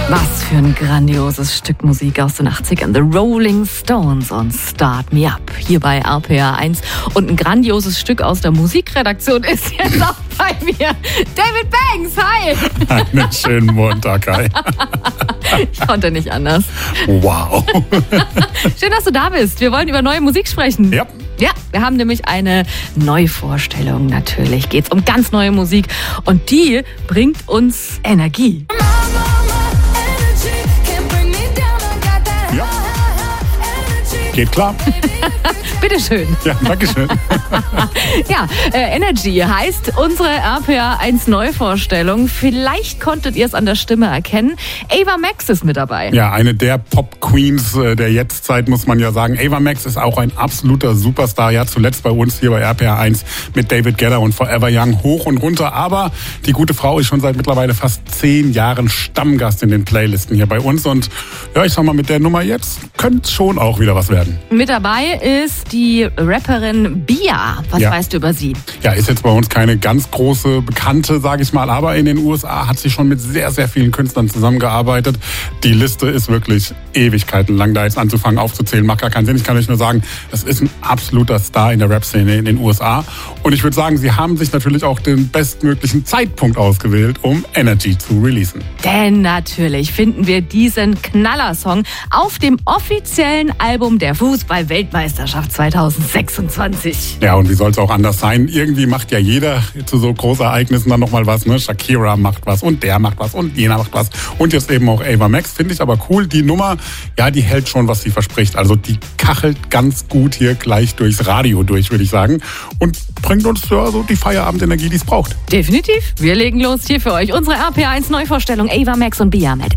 Was für ein grandioses Stück Musik aus den 80ern. The Rolling Stones und Start Me Up hier bei RPA 1. Und ein grandioses Stück aus der Musikredaktion ist jetzt auch bei mir. David Banks, hi! Einen schönen Montag, hi. Ich konnte nicht anders. Wow. Schön, dass du da bist. Wir wollen über neue Musik sprechen. Ja. Ja, wir haben nämlich eine Neuvorstellung. Natürlich geht's um ganz neue Musik und die bringt uns Energie. Ja. Geht klar. Bitteschön. Ja, dankeschön. Ja, Energy heißt unsere RPA 1 Neuvorstellung. Vielleicht konntet ihr es an der Stimme erkennen. Ava Max ist mit dabei. Ja, eine der Pop-Queens der Jetztzeit, muss man ja sagen. Ava Max ist auch ein absoluter Superstar. Ja, zuletzt bei uns hier bei RPA 1 mit David Guetta und Forever Young hoch und runter. Aber die gute Frau ist schon seit mittlerweile fast 10 Jahren Stammgast in den Playlisten hier bei uns. Und ja, ich sag mal, mit der Nummer jetzt könnte schon auch wieder was werden. Mit dabei ist die Rapperin Bia. Was weißt du über sie? Ja, ist jetzt bei uns keine ganz große Bekannte, sage ich mal, aber in den USA hat sie schon mit sehr, sehr vielen Künstlern zusammengearbeitet. Die Liste ist wirklich Ewigkeiten lang, da jetzt anzufangen aufzuzählen, macht gar keinen Sinn. Ich kann euch nur sagen, das ist ein absoluter Star in der Rap-Szene in den USA. Und ich würde sagen, sie haben sich natürlich auch den bestmöglichen Zeitpunkt ausgewählt, um Energy zu releasen. Denn natürlich finden wir diesen Knallersong auf dem offiziellen Album der Fußball-Weltmeisterschaft 2026. Ja, und wie soll es auch anders sein? Irgendwie macht ja jeder zu so Großereignissen dann nochmal was, ne? Shakira macht was und der macht was und jener macht was. Und jetzt eben auch Ava Max, finde ich aber cool. Die Nummer, ja, die hält schon, was sie verspricht. Also die kachelt ganz gut hier gleich durchs Radio durch, würde ich sagen. Und bringt uns ja so die Feierabendenergie, die es braucht. Definitiv. Wir legen los hier für euch. Unsere RPA 1 Neuvorstellung Ava Max und Bia mit